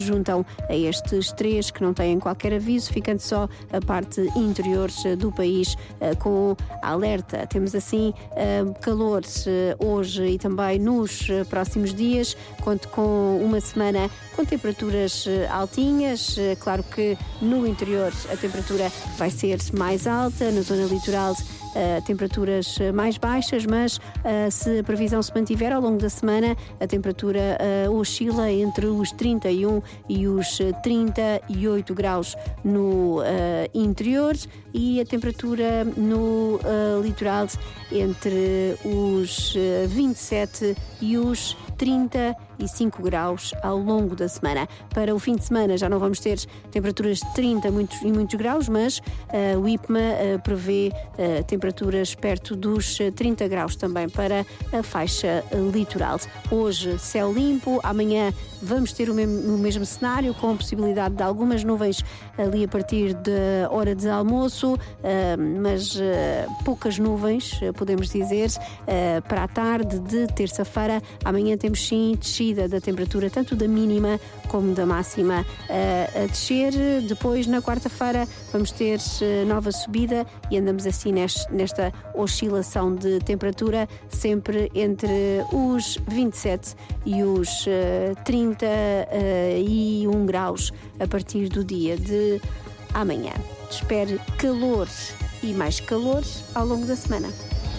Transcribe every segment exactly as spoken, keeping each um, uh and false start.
juntam a estes três que não têm qualquer aviso, ficando só a parte interior do país com alerta. Temos assim calor hoje e também nos próximos dias, conto com uma semana com temperaturas altinhas. Claro que no interior a temperatura vai ser mais alta, na zona litoral Uh, temperaturas mais baixas, mas uh, se a previsão se mantiver ao longo da semana, a temperatura uh, oscila entre os trinta e um e os trinta e oito graus no uh, interior, e a temperatura no uh, litoral entre os uh, vinte e sete e os trinta e cinco graus ao longo da semana. Para o fim de semana já não vamos ter temperaturas de trinta muitos, e muitos graus, mas uh, o I P M A uh, prevê uh, temperaturas perto dos trinta graus também para a faixa uh, litoral. Hoje céu limpo, amanhã vamos ter o mesmo, o mesmo cenário, com a possibilidade de algumas nuvens ali a partir da hora de almoço, uh, mas uh, poucas nuvens, uh, podemos dizer, uh, para a tarde de terça-feira. Amanhã temos sim descida da temperatura, tanto da mínima como da máxima uh, a descer. Depois, na quarta-feira, vamos ter uh, nova subida e andamos assim neste, nesta oscilação de temperatura, sempre entre os vinte e sete e os uh, trinta e um graus a partir do dia de amanhã. Espere calor e mais calor ao longo da semana.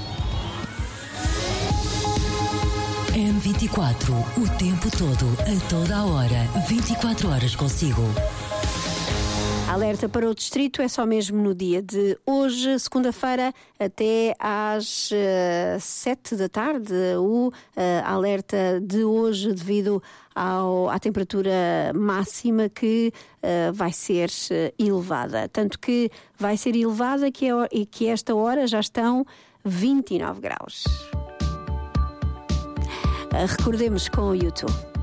M vinte e quatro, o tempo todo, a toda a hora, vinte e quatro horas consigo. Alerta para o distrito é só mesmo no dia de hoje, segunda-feira, até às uh, sete da tarde. O uh, alerta de hoje devido ao, à temperatura máxima que uh, vai ser uh, elevada. Tanto que vai ser elevada que, é, e que esta hora já estão vinte e nove graus. Uh, recordemos com o YouTube.